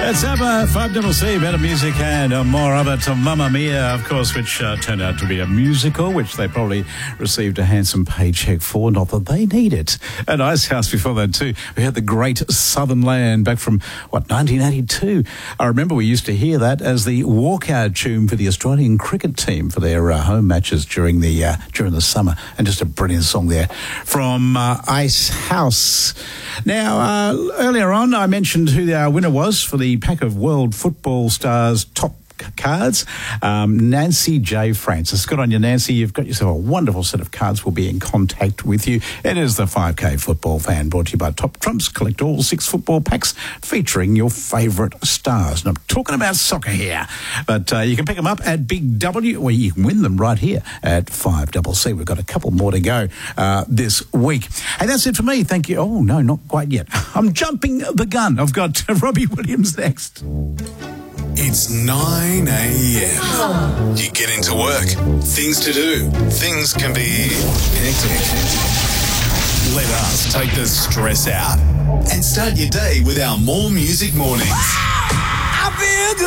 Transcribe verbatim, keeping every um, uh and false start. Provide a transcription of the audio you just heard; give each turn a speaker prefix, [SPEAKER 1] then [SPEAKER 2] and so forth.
[SPEAKER 1] It's ABBA, five double C, better music and uh, more of it. Mamma Mia, of course, which uh, turned out to be a musical, which they probably received a handsome paycheck for. Not that they need it. And Icehouse before that too. We had the Great Southern Land back from, what, nineteen eighty-two. I remember we used to hear that as the walkout tune for the Australian cricket team for their uh, home matches during the uh, during the summer. And just a brilliant song there from uh, Icehouse. Now, uh, earlier on, I mentioned who our winner was for the pack of World Football Stars top cards. Um, Nancy J. Francis. Good on you, Nancy. You've got yourself a wonderful set of cards. We'll be in contact with you. It is the five K Football Fan, brought to you by Top Trumps. Collect all six football packs featuring your favourite stars. And I'm talking about soccer here, but uh, you can pick them up at Big W, or you can win them right here at five double C. We've got a couple more to go uh, this week. Hey, that's it for me. Thank you. Oh, no, not quite yet. I'm jumping the gun. I've got Robbie Williams next.
[SPEAKER 2] It's nine a.m. You get into work. Things to do. Things can be hectic. Let us take the stress out and start your day with our More Music Mornings.
[SPEAKER 3] I feel good.